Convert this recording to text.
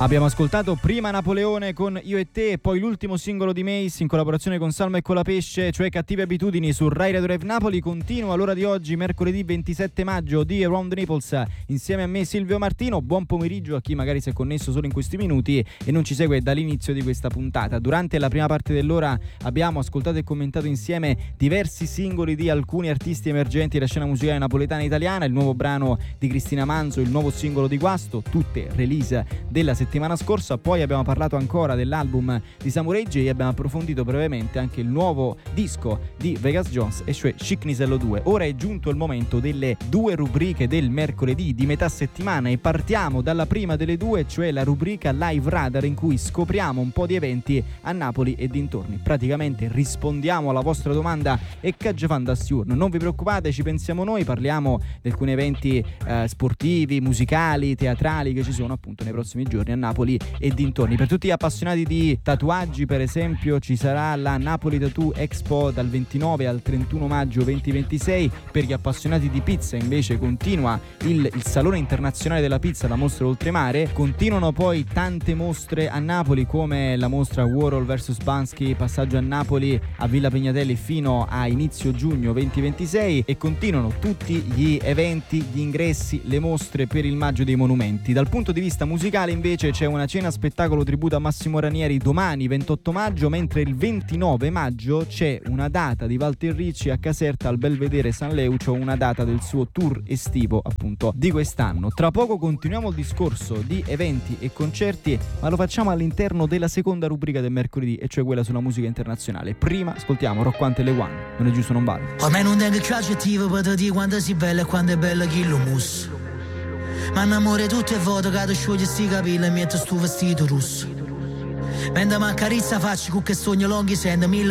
Abbiamo ascoltato prima Napoleone con Io e te e poi l'ultimo singolo di Mace in collaborazione con Salmo e Colapesce, cioè Cattive Abitudini, su Rai Radio Rev Napoli. Continua l'ora di oggi, mercoledì 27 maggio, di Around the Naples, insieme a me Silvio Martino. Buon pomeriggio a chi magari si è connesso solo in questi minuti e non ci segue dall'inizio di questa puntata. Durante la prima parte dell'ora abbiamo ascoltato e commentato insieme diversi singoli di alcuni artisti emergenti della scena musicale napoletana e italiana, il nuovo brano di Cristina Manzo, il nuovo singolo di Guasto, tutte release della settimana scorsa. Poi abbiamo parlato ancora dell'album di Samurai J e abbiamo approfondito brevemente anche il nuovo disco di Vegas Jones, e cioè Scicnisello 2. Ora è giunto il momento delle due rubriche del mercoledì di metà settimana e partiamo dalla prima delle due, cioè la rubrica Live Radar, in cui scopriamo un po' di eventi a Napoli e dintorni. Praticamente rispondiamo alla vostra domanda: e che fan da Stiurno? Non vi preoccupate, ci pensiamo noi. Parliamo di alcuni eventi sportivi, musicali, teatrali che ci sono appunto nei prossimi giorni a Napoli e dintorni. Per tutti gli appassionati di tatuaggi, per esempio, ci sarà la Napoli Tattoo Expo dal 29 al 31 maggio 2026. Per gli appassionati di pizza invece continua il Salone Internazionale della Pizza, la mostra Oltremare. Continuano poi tante mostre a Napoli, come la mostra Warhol vs Bansky, passaggio a Napoli a Villa Pegnatelli fino a inizio giugno 2026, e continuano tutti gli eventi, gli ingressi, le mostre per il Maggio dei Monumenti. Dal punto di vista musicale invece c'è una cena spettacolo tributo a Massimo Ranieri domani 28 maggio, mentre il 29 maggio c'è una data di Walter Ricci a Caserta al Belvedere San Leucio, una data del suo tour estivo appunto di quest'anno. Tra poco continuiamo il discorso di eventi e concerti, ma lo facciamo all'interno della seconda rubrica del mercoledì, e cioè quella sulla musica internazionale. Prima ascoltiamo Rockwante Le One, non è giusto non vale. Ormai non tengo più aggettivo per te dire quanto sei bella e quanto è bella chi lo mus. Ma innamore tutto è voto che tu sciogli sti capelli e metto sto vestito rosso. Mentre mi accarezza faccio con che sogno lunghi sento mille